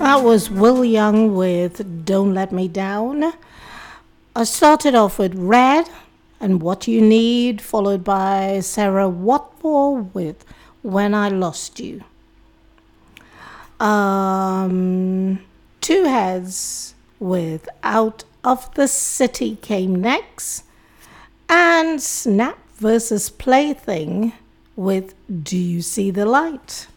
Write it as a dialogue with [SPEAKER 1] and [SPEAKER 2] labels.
[SPEAKER 1] That was Will Young with Don't Let Me Down. I started off with Red and What You Need, followed by Sarah Watmore with When I Lost You. Two Heads with Out of the City came next. And Snap versus Plaything with Do You See the Light?